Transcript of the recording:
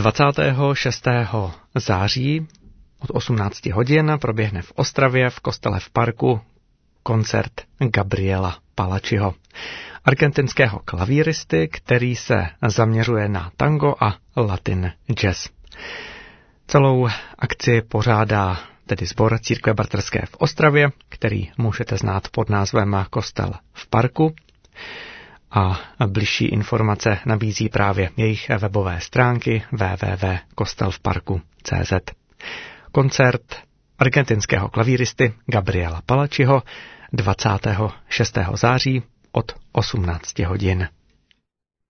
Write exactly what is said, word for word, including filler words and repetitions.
dvacátého šestého září od osmnácti hodin proběhne v Ostravě v kostele v Parku koncert Gabriela Palaciho, argentinského klavíristy, který se zaměřuje na tango a latin jazz. Celou akci pořádá tedy sbor Církve bratrské v Ostravě, který můžete znát pod názvem Kostel v Parku. A bližší informace nabízí právě jejich webové stránky w w w tečka kostel v parku tečka c z. Koncert argentinského klavíristy Gabriela Palaciho dvacátého šestého září od osmnácti hodin.